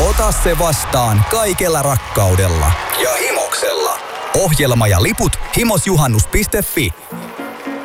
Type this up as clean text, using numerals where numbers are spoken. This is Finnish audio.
Ota se vastaan kaikella rakkaudella ja himoksella. Ohjelma ja liput himosjuhannus.fi.